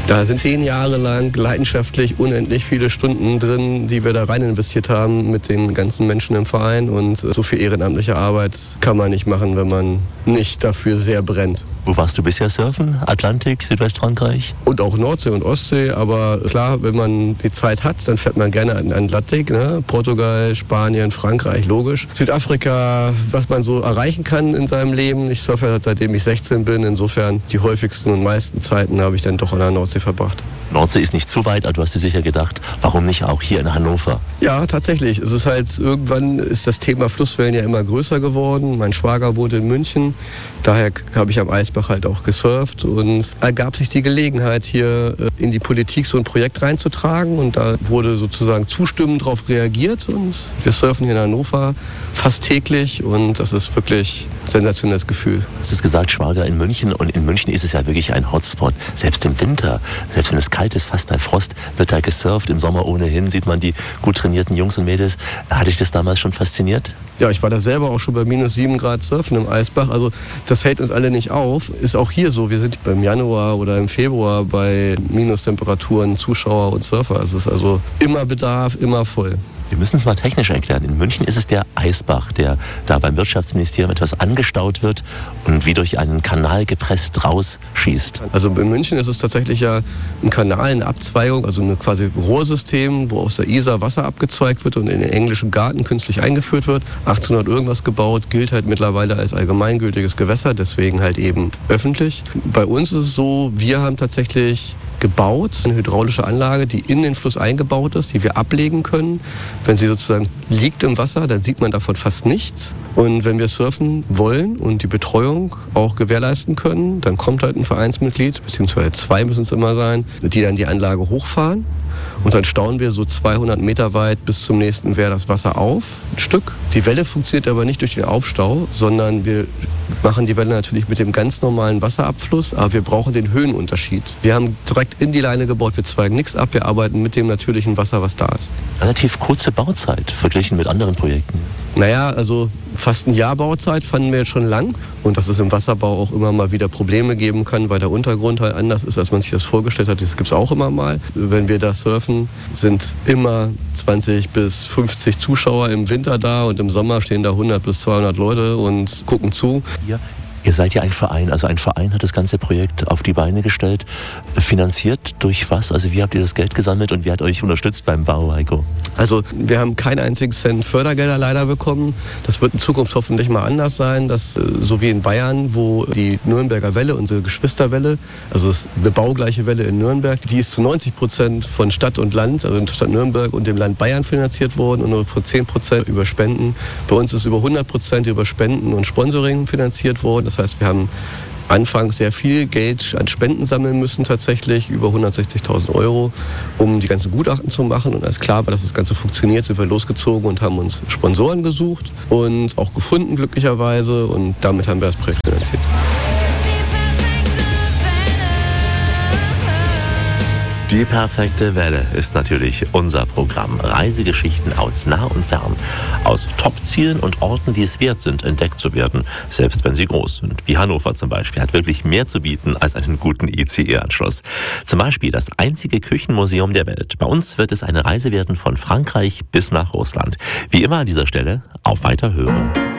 Da sind 10 Jahre lang leidenschaftlich unendlich viele Stunden drin, die wir da rein investiert haben mit den ganzen Menschen im Verein. Und so viel ehrenamtliche Arbeit kann man nicht machen, wenn man nicht dafür sehr brennt. Wo warst du bisher surfen? Atlantik, Südwestfrankreich? Und auch Nordsee und Ostsee, aber klar, wenn man die Zeit hat, dann fährt man gerne an den Atlantik, ne? Portugal, Spanien, Frankreich, logisch. Südafrika, was man so erreichen kann in seinem Leben. Ich surfe seitdem ich 16 bin, insofern die häufigsten und meisten Zeiten habe ich dann doch an der Nordsee verbracht. Nordsee ist nicht zu weit, aber du hast dir sicher gedacht, warum nicht auch hier in Hannover? Ja, tatsächlich. Es ist halt, irgendwann ist das Thema Flusswellen ja immer größer geworden. Mein Schwager wohnt in München, daher habe ich am Eisbach halt auch gesurft und ergab sich die Gelegenheit, hier in die Politik so ein Projekt reinzutragen und da wurde sozusagen zustimmend darauf reagiert und wir surfen hier in Hannover fast täglich und das ist wirklich ein sensationelles Gefühl. Du hast gesagt, Schwager in München und in München ist es ja wirklich ein Hotspot. Selbst im Winter, selbst wenn es kalt ist, fast bei Frost, wird da gesurft. Im Sommer ohnehin sieht man die gut trainierten Jungs und Mädels. Hat dich das damals schon fasziniert? Ja, ich war da selber auch schon bei minus 7 Grad surfen im Eisbach. Also das hält uns alle nicht auf. Ist auch hier so. Wir sind im Januar oder im Februar bei Minustemperaturen Zuschauer und Surfer. Es ist also immer Bedarf, immer voll. Wir müssen es mal technisch erklären. In München ist es der Eisbach, der da beim Wirtschaftsministerium etwas angestaut wird und wie durch einen Kanal gepresst rausschießt. Also in München ist es tatsächlich ja ein Kanal, eine Abzweigung, also ein quasi Rohrsystem, wo aus der Isar Wasser abgezweigt wird und in den englischen Garten künstlich eingeführt wird. 1800 irgendwas gebaut, gilt halt mittlerweile als allgemeingültiges Gewässer, deswegen halt eben öffentlich. Bei uns ist es so, wir haben tatsächlich gebaut, eine hydraulische Anlage, die in den Fluss eingebaut ist, die wir ablegen können. Wenn sie sozusagen liegt im Wasser, dann sieht man davon fast nichts. Und wenn wir surfen wollen und die Betreuung auch gewährleisten können, dann kommt halt ein Vereinsmitglied, beziehungsweise 2 müssen es immer sein, die dann die Anlage hochfahren. Und dann stauen wir so 200 Meter weit bis zum nächsten Wehr das Wasser auf, ein Stück. Die Welle funktioniert aber nicht durch den Aufstau, sondern wir machen die Welle natürlich mit dem ganz normalen Wasserabfluss, aber wir brauchen den Höhenunterschied. Wir haben direkt in die Leine gebaut, wir zweigen nichts ab, wir arbeiten mit dem natürlichen Wasser, was da ist. Relativ kurze Bauzeit verglichen mit anderen Projekten. Naja, also fast ein Jahr Bauzeit fanden wir jetzt schon lang. Und dass es im Wasserbau auch immer mal wieder Probleme geben kann, weil der Untergrund halt anders ist, als man sich das vorgestellt hat. Das gibt es auch immer mal. Wenn wir da surfen, sind immer 20 bis 50 Zuschauer im Winter da und im Sommer stehen da 100 bis 200 Leute und gucken zu. Ja. Ihr seid ja ein Verein, also ein Verein hat das ganze Projekt auf die Beine gestellt. Finanziert durch was? Also wie habt ihr das Geld gesammelt und wer hat euch unterstützt beim Bau, Heiko? Also wir haben keinen einzigen Cent Fördergelder leider bekommen. Das wird in Zukunft hoffentlich mal anders sein. Das, so wie in Bayern, wo die Nürnberger Welle, unsere Geschwisterwelle, also eine baugleiche Welle in Nürnberg, die ist zu 90% von Stadt und Land, also in Stadt Nürnberg und dem Land Bayern finanziert worden und nur von 10% über Spenden. Bei uns ist über 100% über Spenden und Sponsoring finanziert worden. Das heißt, wir haben anfangs sehr viel Geld an Spenden sammeln müssen, tatsächlich über 160.000 €, um die ganzen Gutachten zu machen. Und als klar war, dass das Ganze funktioniert, sind wir losgezogen und haben uns Sponsoren gesucht und auch gefunden, glücklicherweise. Und damit haben wir das Projekt finanziert. Die perfekte Welle ist natürlich unser Programm. Reisegeschichten aus nah und fern. Aus Top-Zielen und Orten, die es wert sind, entdeckt zu werden. Selbst wenn sie groß sind. Wie Hannover zum Beispiel hat wirklich mehr zu bieten als einen guten ICE-Anschluss. Zum Beispiel das einzige Küchenmuseum der Welt. Bei uns wird es eine Reise werden von Frankreich bis nach Russland. Wie immer an dieser Stelle auf Weiterhören.